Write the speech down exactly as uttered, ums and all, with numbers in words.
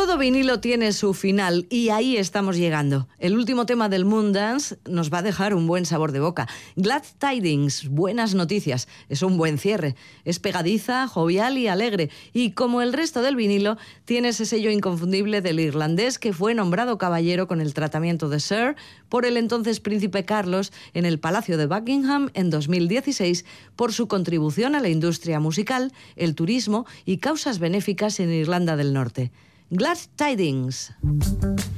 Todo vinilo tiene su final y ahí estamos llegando. El último tema del Moondance nos va a dejar un buen sabor de boca. Glad Tidings, buenas noticias, es un buen cierre. Es pegadiza, jovial y alegre. Y como el resto del vinilo, tiene ese sello inconfundible del irlandés que fue nombrado caballero con el tratamiento de Sir por el entonces príncipe Carlos en el Palacio de Buckingham en dos mil dieciséis por su contribución a la industria musical, el turismo y causas benéficas en Irlanda del Norte. Glad Tidings.